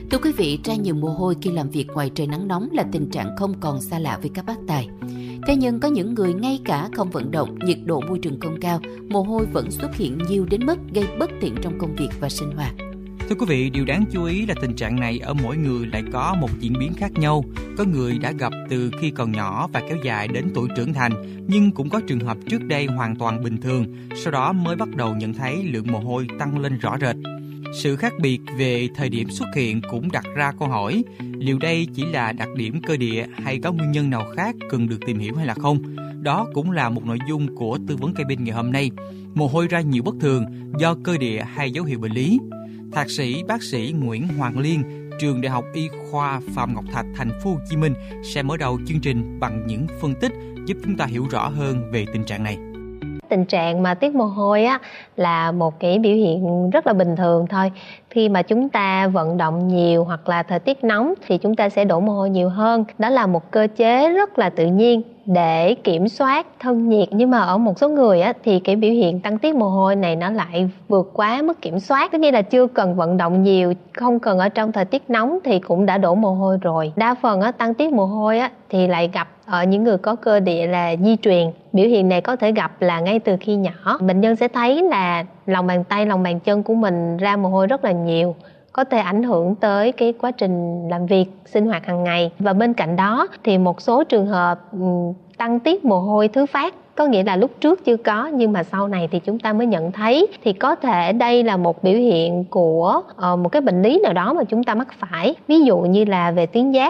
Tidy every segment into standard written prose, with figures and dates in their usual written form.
Thưa quý vị, ra nhiều mồ hôi khi làm việc ngoài trời nắng nóng là tình trạng không còn xa lạ với các bác tài. Thế nhưng có những người ngay cả không vận động, nhiệt độ môi trường không cao, mồ hôi vẫn xuất hiện nhiều đến mức gây bất tiện trong công việc và sinh hoạt. Thưa quý vị, điều đáng chú ý là tình trạng này ở mỗi người lại có một diễn biến khác nhau. Có người đã gặp từ khi còn nhỏ và kéo dài đến tuổi trưởng thành, nhưng cũng có trường hợp trước đây hoàn toàn bình thường, sau đó mới bắt đầu nhận thấy lượng mồ hôi tăng lên rõ rệt. Sự khác biệt về thời điểm xuất hiện cũng đặt ra câu hỏi, liệu đây chỉ là đặc điểm cơ địa hay có nguyên nhân nào khác cần được tìm hiểu hay là không? Đó cũng là một nội dung của tư vấn cây bên ngày hôm nay. Mồ hôi ra nhiều bất thường do cơ địa hay dấu hiệu bệnh lý. Thạc sĩ bác sĩ Nguyễn Hoàng Liên, trường Đại học Y khoa Phạm Ngọc Thạch, thành phố Hồ Chí Minh sẽ mở đầu chương trình bằng những phân tích giúp chúng ta hiểu rõ hơn về tình trạng này. Tình trạng mà tiết mồ hôi là một cái biểu hiện rất là bình thường thôi. Khi mà chúng ta vận động nhiều hoặc là thời tiết nóng thì chúng ta sẽ đổ mồ hôi nhiều hơn. Đó là một cơ chế rất là tự nhiên để kiểm soát thân nhiệt. Nhưng mà ở một số người thì cái biểu hiện tăng tiết mồ hôi này nó lại vượt quá mức kiểm soát. Tức nghĩa là chưa cần vận động nhiều, không cần ở trong thời tiết nóng thì cũng đã đổ mồ hôi rồi. Đa phần tăng tiết mồ hôi thì lại gặp ở những người có cơ địa là di truyền. Biểu hiện này có thể gặp là ngay từ khi nhỏ. Bệnh nhân sẽ thấy là lòng bàn tay, lòng bàn chân của mình ra mồ hôi rất là nhiều, có thể ảnh hưởng tới cái quá trình làm việc, sinh hoạt hàng ngày. Và bên cạnh đó thì một số trường hợp tăng tiết mồ hôi thứ phát, có nghĩa là lúc trước chưa có nhưng mà sau này thì chúng ta mới nhận thấy, thì có thể đây là một biểu hiện của một cái bệnh lý nào đó mà chúng ta mắc phải, ví dụ như là về tuyến giáp.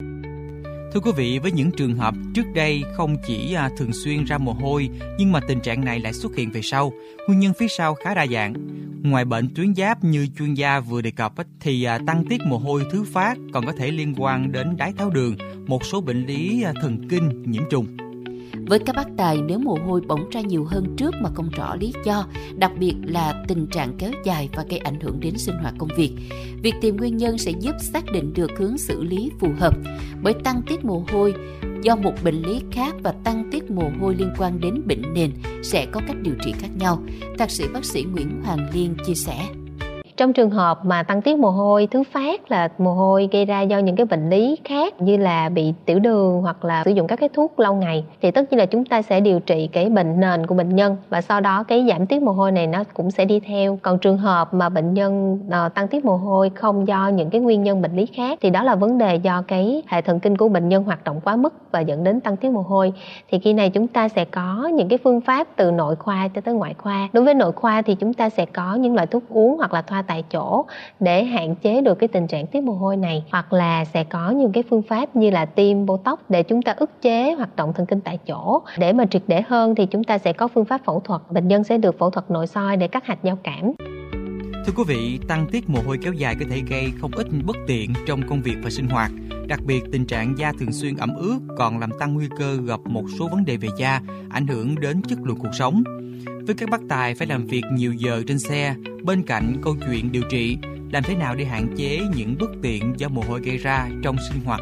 Thưa quý vị, với những trường hợp trước đây không chỉ thường xuyên ra mồ hôi, nhưng mà tình trạng này lại xuất hiện về sau, nguyên nhân phía sau khá đa dạng. Ngoài bệnh tuyến giáp như chuyên gia vừa đề cập thì tăng tiết mồ hôi thứ phát còn có thể liên quan đến đái tháo đường, một số bệnh lý thần kinh, nhiễm trùng. Với các bác tài, nếu mồ hôi bỗng ra nhiều hơn trước mà không rõ lý do, đặc biệt là tình trạng kéo dài và gây ảnh hưởng đến sinh hoạt công việc, việc tìm nguyên nhân sẽ giúp xác định được hướng xử lý phù hợp. Bởi tăng tiết mồ hôi do một bệnh lý khác và tăng tiết mồ hôi liên quan đến bệnh nền sẽ có cách điều trị khác nhau. Thạc sĩ bác sĩ Nguyễn Hoàng Liên chia sẻ. Trong trường hợp mà tăng tiết mồ hôi thứ phát là mồ hôi gây ra do những cái bệnh lý khác như là bị tiểu đường hoặc là sử dụng các cái thuốc lâu ngày, thì tất nhiên là chúng ta sẽ điều trị cái bệnh nền của bệnh nhân và sau đó cái giảm tiết mồ hôi này nó cũng sẽ đi theo. Còn trường hợp mà bệnh nhân tăng tiết mồ hôi không do những cái nguyên nhân bệnh lý khác thì đó là vấn đề do cái hệ thần kinh của bệnh nhân hoạt động quá mức và dẫn đến tăng tiết mồ hôi. Thì khi này chúng ta sẽ có những cái phương pháp từ nội khoa cho tới ngoại khoa. Đối với nội khoa thì chúng ta sẽ có những loại thuốc uống hoặc là thoa tại chỗ để hạn chế được cái tình trạng tiết mồ hôi này, hoặc là sẽ có những cái phương pháp như là tiêm Botox để chúng ta ức chế hoạt động thần kinh tại chỗ. Để mà triệt để hơn thì chúng ta sẽ có phương pháp phẫu thuật, bệnh nhân sẽ được phẫu thuật nội soi để cắt hạch giao cảm. Thưa quý vị, tăng tiết mồ hôi kéo dài có thể gây không ít bất tiện trong công việc và sinh hoạt. Đặc biệt, tình trạng da thường xuyên ẩm ướt còn làm tăng nguy cơ gặp một số vấn đề về da, ảnh hưởng đến chất lượng cuộc sống. Với các bác tài phải làm việc nhiều giờ trên xe, bên cạnh câu chuyện điều trị, làm thế nào để hạn chế những bất tiện do mồ hôi gây ra trong sinh hoạt